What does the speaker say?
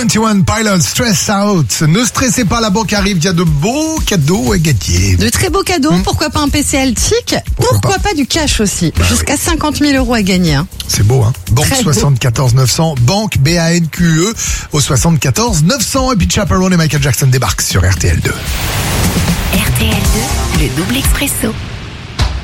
21 Pilots, Stress Out. Ne stressez pas, la banque arrive, il y a de beaux cadeaux à gagner. De très beaux cadeaux, pourquoi pas un PC Altic, pourquoi pas du cash aussi, jusqu'à 50 000 euros à gagner. C'est beau, hein. Banque Très 74 900, banque BANQE au 74 900. Et puis Chaperone et Michael Jackson débarquent sur RTL2. RTL2, le double expresso.